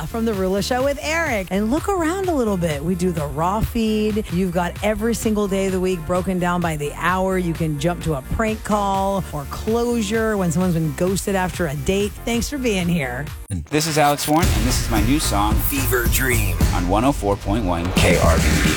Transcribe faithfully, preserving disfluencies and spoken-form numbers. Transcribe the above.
Rula from The Rula Show with Eric. And look around a little bit. We do the raw feed. You've got every single day of the week broken down by the hour. You can jump to a prank call or closure when someone's been ghosted after a date. Thanks for being here. This is Alex Warren, and this is my new song, Fever Dream, on one oh four point one K R B E.